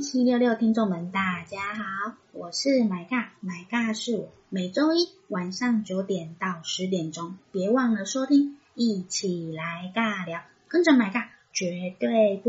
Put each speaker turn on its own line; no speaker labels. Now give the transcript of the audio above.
1766听众们大家好，我是买尬，买尬是我，每周一晚上9点到10点钟，别忘了收听，一起来尬聊，跟着买尬绝对